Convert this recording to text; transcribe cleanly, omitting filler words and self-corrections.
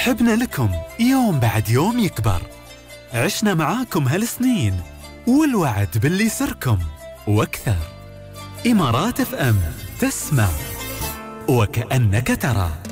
حبنا لكم يوم بعد يوم يكبر. عشنا معاكم هالسنين والوعد باللي يسركم وأكثر. إمارات FM، تسمع وكأنك ترى.